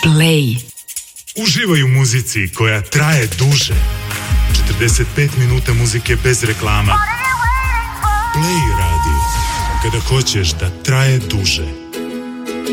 Play. Uživaj u muzici koja traje duže. 45 minuta muzike bez reklama. Play radio. Kada hoćeš da traje duže.